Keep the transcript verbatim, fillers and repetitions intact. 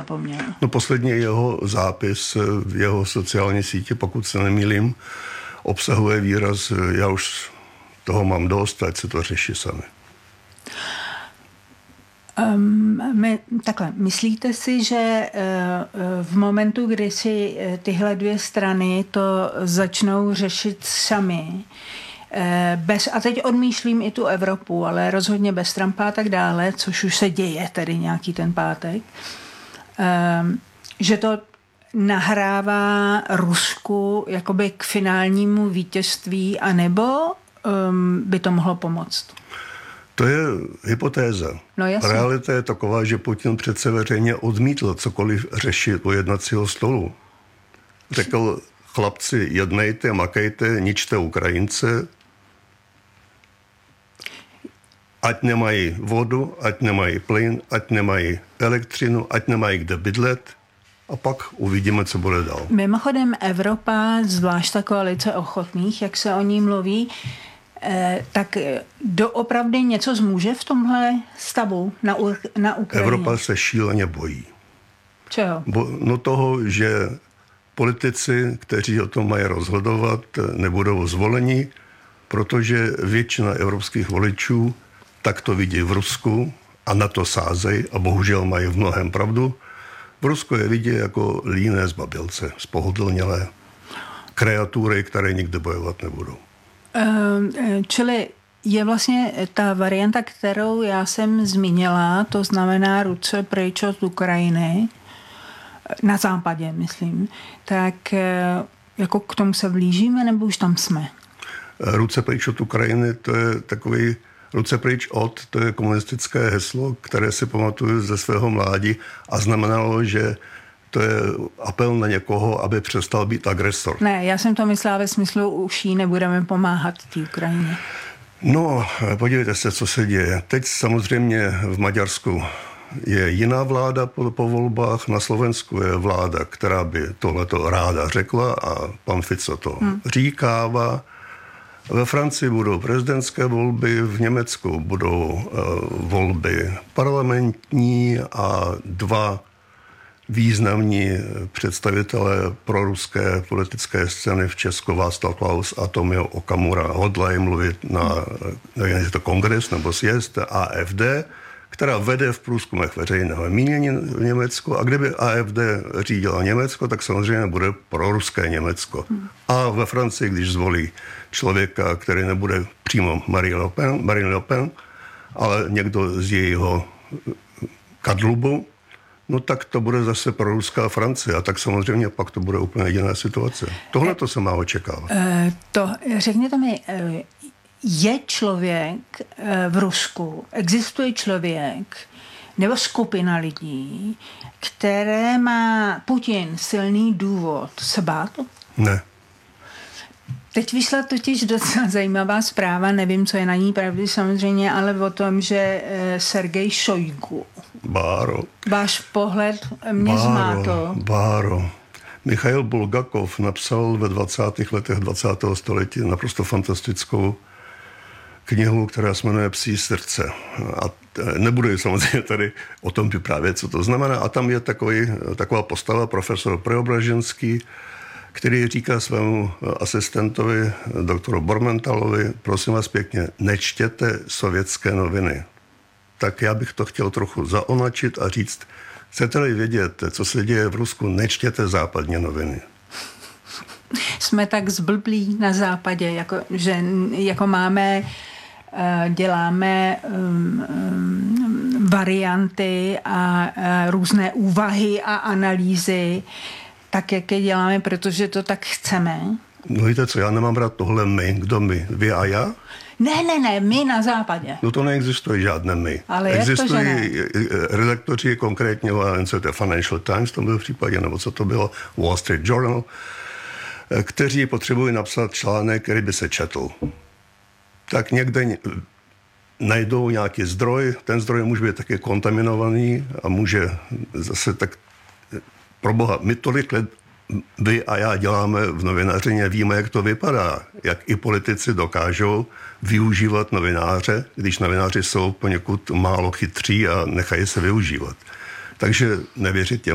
zapomněl. No poslední jeho zápis v jeho sociální síti, pokud se nemýlím, obsahuje výraz, já už toho mám dost, ať se to řeší sami. Um, my, takhle, myslíte si, že uh, v momentu, kdy si tyhle dvě strany to začnou řešit sami, uh, bez, a teď odmýšlím i tu Evropu, ale rozhodně bez Trumpa a tak dále, což už se děje tedy nějaký ten pátek, um, že to nahrává Rusku jakoby k finálnímu vítězství, anebo um, by to mohlo pomoct? To je hypotéza. No, realita je taková, že Putin přece veřejně odmítl cokoliv řešit u jednacího stolu. Řekl, chlapci, jednejte, makejte, ničte Ukrajince, ať nemají vodu, ať nemají plyn, ať nemají elektřinu, ať nemají kde bydlet, a pak uvidíme, co bude dál. Mimochodem Evropa, zvlášť ta koalice ochotných, jak se o ní mluví, eh, tak doopravdy něco zmůže v tomhle stavu na, na Ukrajině? Evropa se šíleně bojí. Čeho? Bo, no toho, že politici, kteří o tom mají rozhodovat, nebudou zvoleni, protože většina evropských voličů tak to vidí v Rusku a na to sázejí a bohužel mají v mnohem pravdu. V Rusku je vidí jako líné zbabilce, spohodlnělé kreatury, které nikdy bojovat nebudou. Uh, čili je vlastně ta varianta, kterou já jsem zmínila, to znamená ruce pryč od Ukrajiny, na západě, myslím, tak jako k tomu se blížíme, nebo už tam jsme? Ruce pryč od Ukrajiny, to je takový ruce pryč od, to je komunistické heslo, které si pamatuju ze svého mládí a znamenalo, že to je apel na někoho, aby přestal být agresor. Ne, já jsem to myslela ve smyslu, už jí nebudeme pomáhat té Ukrajině. No, podívejte se, co se děje. Teď samozřejmě v Maďarsku je jiná vláda po, po volbách, na Slovensku je vláda, která by tohleto ráda řekla a pan Fico to hmm. říkává. Ve Francii budou prezidentské volby, v Německu budou uh, volby parlamentní a dva významní představitelé proruské politické scény v Česku, Václav Klaus a Tomio Okamura, hodlají mluvit na, nevím, je to kongres nebo sjezd A F D, která vede v průzkumech veřejného mínění v Německu, a kdyby A F D řídila Německo, tak samozřejmě bude proruské Německo. A ve Francii, když zvolí člověka, který nebude přímo Marine Le Pen, Marine Le Pen, ale někdo z jejího kadlubu, no tak to bude zase proruská Francie a tak samozřejmě pak to bude úplně jiná situace. Tohle to se má očekávat. E, to, řekněte mi, je člověk v Rusku, existuje člověk nebo skupina lidí, které má Putin silný důvod se bát? Ne. Teď vyšla totiž docela zajímavá zpráva, nevím, co je na ní pravdy samozřejmě, ale o tom, že Sergej Šojgu. Báro. Váš pohled mě Báro, zmátl. Báro. Michail Bulgakov napsal ve dvacátých letech dvacátého století naprosto fantastickou knihu, která se jmenuje Psí srdce. A nebudu samozřejmě tady o tom vyprávět, co to znamená. A tam je takový, taková postava, profesor Preobraženský, který říká svému asistentovi, doktoru Bormentalovi, prosím vás pěkně, nečtěte sovětské noviny. Tak já bych to chtěl trochu zaonačit a říct, chcete-li vědět, co se děje v Rusku, nečtěte západní noviny. Jsme tak zblblí na západě, jako, že jako máme, děláme varianty a různé úvahy a analýzy, tak, jak je děláme, protože to tak chceme. No víte co, já nemám rád tohle my. Kdo my? Vy a já? Ne, ne, ne, my na západě. No to neexistuje žádné my. Ale existují jak to, že ne? redaktoři konkrétně, co to je Financial Times, to byl v případě, nebo co to bylo, Wall Street Journal, kteří potřebují napsat článek, který by se četl. Tak někde najdou nějaký zdroj, ten zdroj může být taky kontaminovaný a může zase tak, pro boha, my tolik let vy a já děláme v novinařině, víme, jak to vypadá, jak i politici dokážou využívat novináře, když novináři jsou poněkud málo chytří a nechají se využívat. Takže nevěřit těm